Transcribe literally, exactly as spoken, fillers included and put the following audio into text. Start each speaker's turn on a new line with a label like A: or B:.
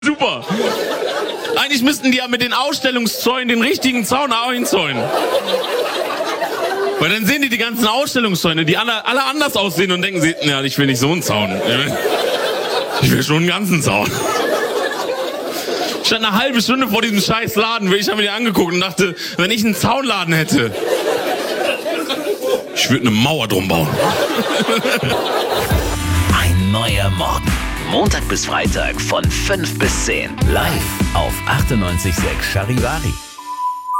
A: Super. Eigentlich müssten die ja mit den Ausstellungszäunen den richtigen Zaun einzäunen. Weil dann sehen die die ganzen Ausstellungszäune, die alle, alle anders aussehen und denken sie, ja, ich will nicht so einen Zaun. Ich will schon einen ganzen Zaun. Ich stand eine halbe Stunde vor diesem scheiß Laden, ich habe mir den angeguckt und dachte, wenn ich einen Zaunladen hätte, ich würde eine Mauer drum bauen.
B: Ein neuer Morgen. Montag bis Freitag von fünf bis zehn. Live auf achtundneunzig Komma sechs Charivari.